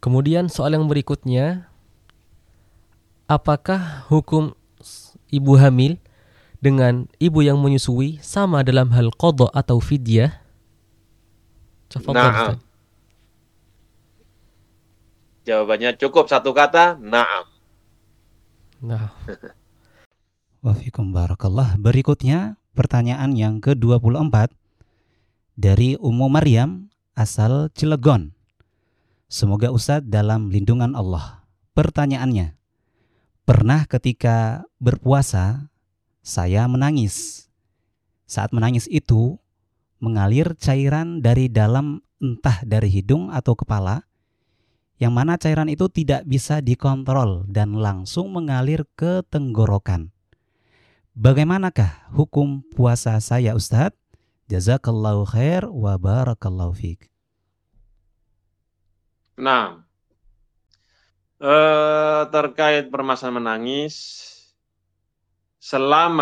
Kemudian soal yang berikutnya, apakah hukum ibu hamil dengan ibu yang menyusui sama dalam hal qadha atau fidyah? Tafadhal Ustaz. Naam. Jawabannya cukup satu kata, naam. Nah, Wafikum barakallah. Berikutnya pertanyaan yang ke-24 dari Ummu Maryam asal Cilegon. Semoga Ustadz dalam lindungan Allah. Pertanyaannya, pernah ketika berpuasa saya menangis. Saat menangis itu mengalir cairan dari dalam entah dari hidung atau kepala, yang mana cairan itu tidak bisa dikontrol dan langsung mengalir ke tenggorokan. Bagaimanakah hukum puasa saya Ustadz? Jazakallahu khair wa barakallahu fiik. Nah, terkait permasalahan menangis, selama